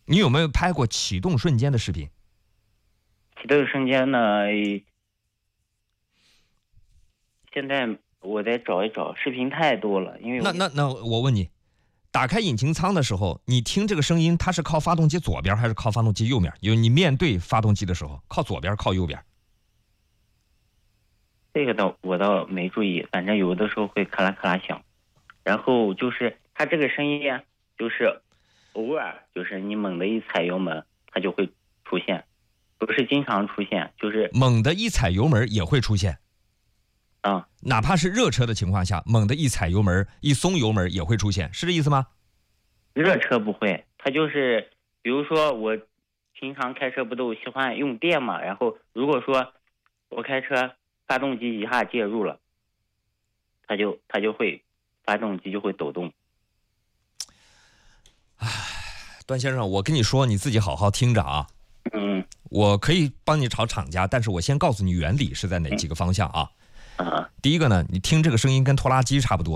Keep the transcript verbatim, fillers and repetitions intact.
你有没有拍过启动瞬间的视频？ 启动瞬间呢，现在我再找一找，视频太多了，因为那那那我问你，打开引擎舱的时候，你听这个声音，它是靠发动机左边还是靠发动机右面？有你面对发动机的时候，靠左边靠右边？ 这个倒我倒没注意，反正有的时候会咔啦咔啦响，然后就是它这个声音啊，就是偶尔就是你猛的一踩油门，它就会出现，不是经常出现，就是猛的一踩油门也会出现。 啊、嗯， 哪怕是热车的情况下，猛的一踩油门一松油门也会出现，是这意思吗？ 热车不会，它就是比如说我平常开车不都喜欢用电嘛，然后如果说我开车发动机一下介入了，它就它就会发动机就会抖动。 唉，段先生，我跟你说，你自己好好听着啊。 嗯， 我可以帮你找厂家，但是我先告诉你原理是在哪几个方向啊？ 啊， 第一个呢，你听这个声音跟拖拉机差不多。